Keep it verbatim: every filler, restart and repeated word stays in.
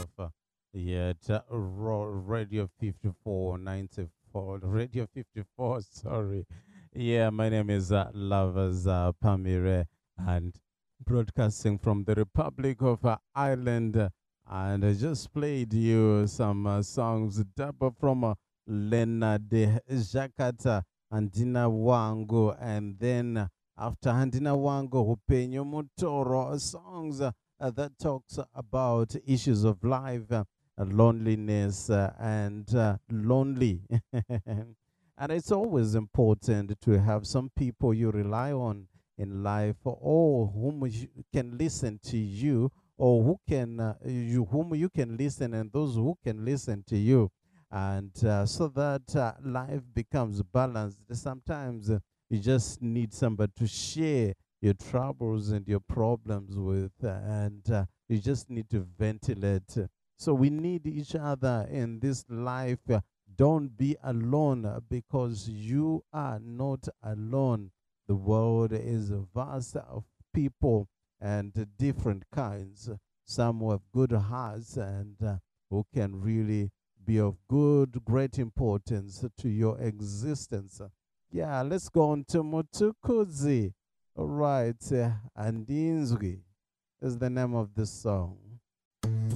yourself. Uh, yeah, at uh, Ro- Radio fifty-four ninety-four. Radio fifty-four, sorry. Yeah, my name is uh, Lovers uh, Pamire and broadcasting from the Republic of uh, Ireland. uh, And I just played you some uh, songs double from uh, Lena de Jakarta and Dina Wango. And then uh, after Handina Wango, Hupenyo Mutoro, songs uh, uh, that talks about issues of life, uh, uh, loneliness, uh, and uh, lonely. And it's always important to have some people you rely on in life, or whom you can listen to you, or who can uh, you whom you can listen, and those who can listen to you, and uh, so that uh, life becomes balanced. Sometimes uh, you just need somebody to share your troubles and your problems with, uh, and uh, you just need to ventilate. So we need each other in this life. Uh, don't be alone, uh, because you are not alone. The world is vast of people and uh, different kinds. Some who have good hearts and uh, who can really be of good, great importance to your existence. Yeah, let's go on to Mutukuzi. All right, uh, Andinzwi is the name of the song.